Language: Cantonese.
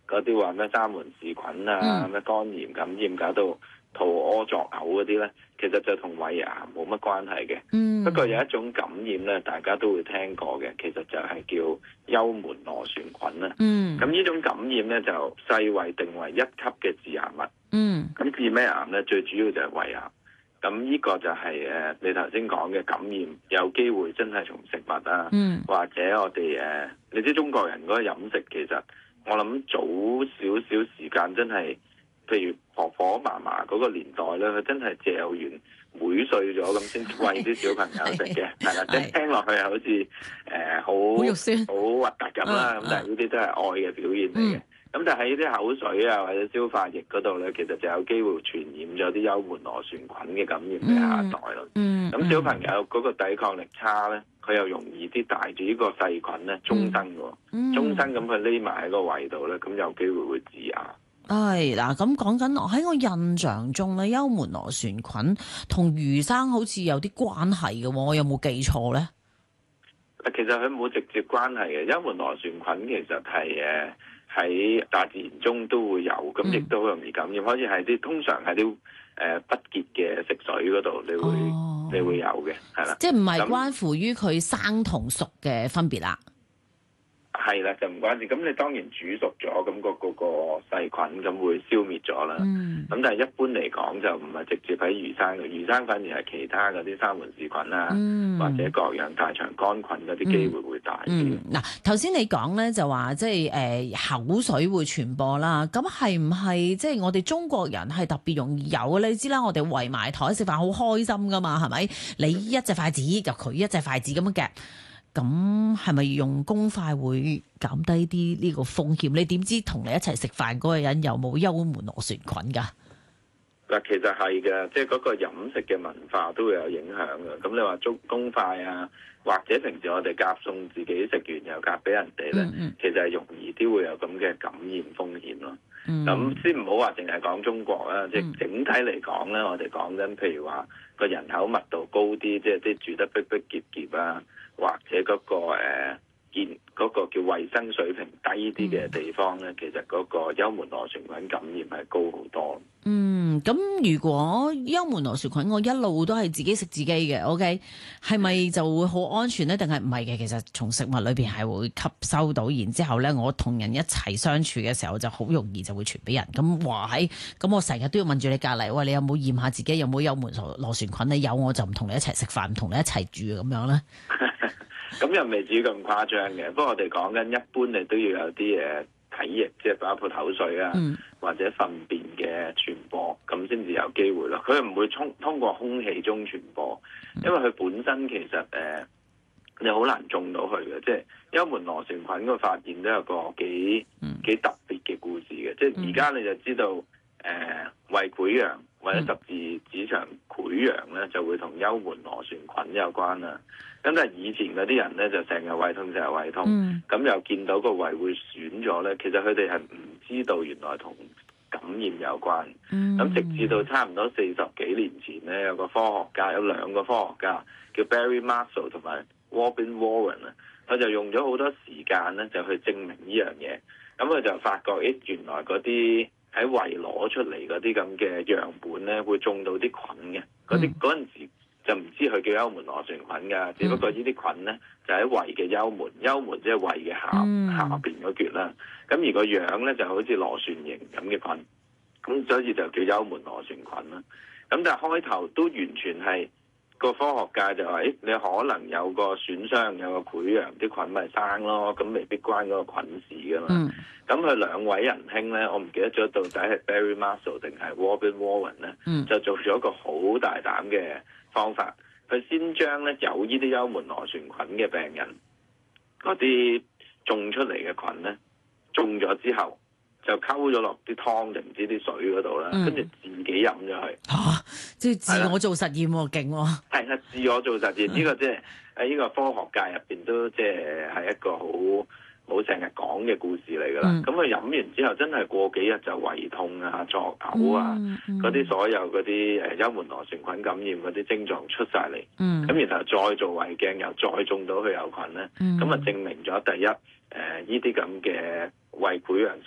嗰啲話咩沙門氏菌啊、咩肝炎感染搞到肚屙作嘔嗰啲咧，其實就同胃癌冇乜關係嘅。不過有一種感染咧，大家都會聽過嘅，其實就係叫幽門螺旋菌啦。咁呢種感染咧就世衛定為1級嘅致癌物。咁致咩癌咧？最主要就係胃癌。咁呢個就係你頭先講嘅感染，有機會真係從食物啊，或者我哋你知中國人嗰個飲食其實我諗早少少時間真係，譬如婆婆嫲嫲嗰個年代咧，佢真係嚼完妹碎咗咁先餵啲小朋友食嘅，係啦，即係聽落去好似好肉酸、 好核突咁啦，咁但係呢啲都係愛嘅表現嚟嘅。咁但係喺啲口水啊或者消化液嗰度咧，其實就有機會傳染咗啲幽門螺旋菌嘅感染俾下一代咯。咁小朋友嗰個抵抗力差咧，佢又容易啲帶住呢個細菌咧終生嘅，終生咁佢匿埋喺個胃度咧，咁有機會會致癌。 嗱，咁講緊喺我印象中咧，幽門螺旋菌同魚生好似有啲關係嘅喎，我有冇記錯咧？ 其實佢冇直接關係嘅，幽門螺旋菌其實係喺大自然中都會有，咁亦都好容易感染，好似係啲通常係啲不潔嘅食水嗰度，你會有嘅，係啦。 即係唔係關乎於佢生同熟嘅分別啦？ 係啦，就唔關事。咁你當然煮熟咗，咁嗰個細菌咁會消滅咗啦。咁但係一般嚟講就唔係直接喺魚生嘅，魚生反而係其他嗰啲沙門氏菌啊，或者各樣大腸桿菌嗰啲機會會大啲。 嗱，頭先你講咧就話即係口水會傳播啦，咁係唔係即係我哋中國人係特別容易有？你知啦，我哋圍埋台食飯好開心噶嘛，係咪？你一隻筷子就佢一隻筷子咁樣夾。咁係咪用公筷會減低啲呢個風險？你點知同你一齊食飯嗰個人有冇幽門螺旋菌㗎？ 嗱，其實係嘅，即係嗰個飲食嘅文化都會有影響嘅。咁你話公筷啊，或者平時我哋夾餸自己食完又夾俾人哋咧，其實係容易啲會有咁嘅感染風險咯。咁先唔好話淨係講中國啦，即係整體嚟講咧，我哋講緊譬如話個人口密度高啲，即係啲住得逼逼夾夾啊，或者嗰個叫衛生水平低啲嘅地方咧，其實嗰個幽門螺旋菌感染係高好多。 咁如果幽門螺旋菌我一路都係自己食自己嘅 ，OK， 係咪就會好安全咧？定係唔係嘅？其實從食物裏邊係會吸收到，然之後咧，我同人一齊相處嘅時候就好容易就會傳俾人。咁話喺咁，我成日都要問住你隔離，喂，你有冇驗下自己有冇幽門螺旋菌？你有我就唔同你一齊食飯，唔同你一齊住咁樣咧。 咁又未至於咁誇張嘅，不過我哋講緊一般你都要有啲體液，即係包括口水啊，或者糞便嘅傳播，咁先至有機會咯。佢唔會通過空氣中傳播，因為佢本身其實你好難中到佢嘅。即係幽門螺旋菌個發現都有個幾特別嘅故事嘅。即係而家你就知道胃潰瘍或者十字指腸潰瘍咧，就會同幽門螺旋菌有關啦。咁但係以前嗰啲人咧就成日胃痛，咁又見到個胃會損咗咧，其實佢哋係唔知道原來同感染有關。咁直至到差唔多40幾年前咧，有兩個科學家叫 Barry Marshall 同埋 Robin Warren 啊，佢就用咗好多時間咧就去證明呢樣嘢。咁佢就發覺，原來嗰啲喺胃攞出嚟嗰啲咁嘅樣本咧，會中到啲菌嘅。嗰陣時就唔知佢叫幽門螺旋菌㗎，只不過呢啲菌咧就喺胃嘅幽門即係胃嘅下邊嗰橛啦。咁而個樣咧就好似螺旋形咁嘅菌，咁所以就叫幽門螺旋菌啦。咁但係開頭都完全係個科學界就話，你可能有個損傷，有個潰瘍，啲菌咪生咯，咁未必關嗰個菌事㗎嘛。咁佢兩位仁兄咧，我唔記得咗到底係 Barry Marshall 定係 Robin Warren 咧，就做咗一個好大膽嘅方法，佢先將咧有呢啲幽門螺旋菌嘅病人嗰啲種出嚟嘅菌咧，種咗之後就溝咗落啲湯定唔知啲水嗰度啦，跟住自己飲咗佢。 即係自我做實驗喎，勁喎！ 係啦，自我做實驗呢個即係喺呢個科學界入邊都即係一個好成日講嘅故事嚟㗎啦。咁佢飲完之後，真係過幾日就胃痛啊、作嘔啊，嗰啲所有嗰啲幽門螺旋菌感染嗰啲症狀出晒嚟。咁然後再做胃鏡，又再中到佢有菌咧，咁啊證明咗第一呢啲咁嘅胃潰瘍